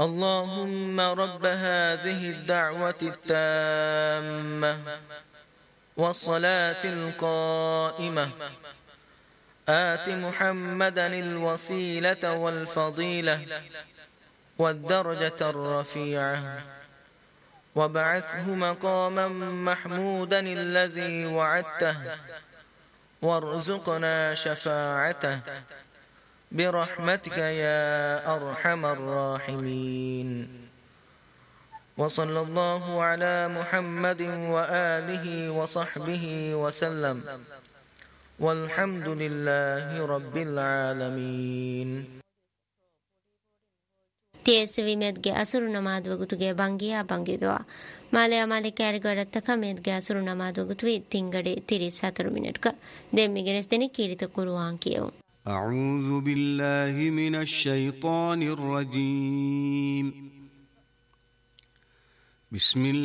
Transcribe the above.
اللهم رب هذه الدعوة التامة والصلاة القائمة آت محمدا الوسيلة والفضيلة والدرجة الرفيعة وابعثه مقاما محمودا الذي وعدته وارزقنا شفاعته برحمتك يا أرحم الراحمين. وصلى الله على محمد وآله وصحبه وسلم والحمد لله رب العالمين. تيسوي مدگه اصر نماز وگتوگه بانگیا بانگیدوا مالیا مالک کارگرت کمیدگه اصر نماز وگتوی تینگڑے 34 منٹ کا دمیگنس دنی کیریت قرآن کیو. أعوذ بالله من الشيطان الرجيم. بسم الله